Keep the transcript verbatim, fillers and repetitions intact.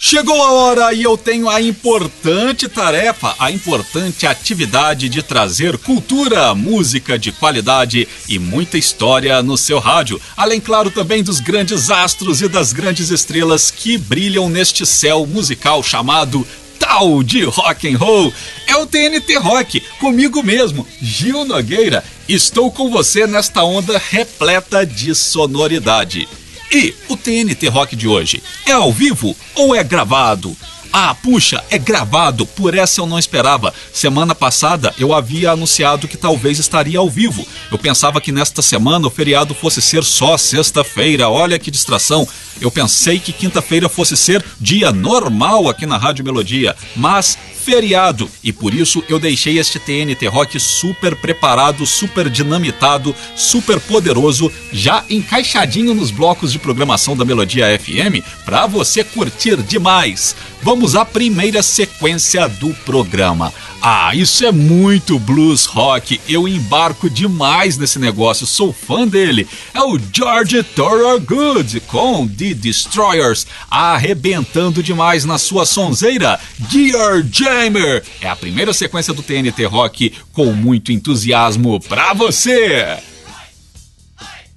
Chegou a hora e eu tenho a importante tarefa, a importante atividade de trazer cultura, música de qualidade e muita história no seu rádio. Além, claro, também dos grandes astros e das grandes estrelas que brilham neste céu musical chamado tal de rock and roll. É o T N T Rock, comigo mesmo, Gil Nogueira. Estou com você nesta onda repleta de sonoridade. E o T N T Rock de hoje é ao vivo ou é gravado? Ah, puxa, é gravado, por essa eu não esperava. Semana passada eu havia anunciado que talvez estaria ao vivo. Eu pensava que nesta semana o feriado fosse ser só sexta-feira, olha que distração. Eu pensei que quinta-feira fosse ser dia normal aqui na Rádio Melodia, mas feriado. E por isso eu deixei este T N T Rock super preparado, super dinamitado, super poderoso, já encaixadinho nos blocos de programação da Melodia F M, para você curtir demais. Vamos à primeira sequência do programa. Ah, isso é muito blues rock, eu embarco demais nesse negócio, sou fã dele. É o George Thorogood com The Destroyers, arrebentando demais na sua sonzeira, Dear Jammer. É a primeira sequência do T N T Rock com muito entusiasmo pra você.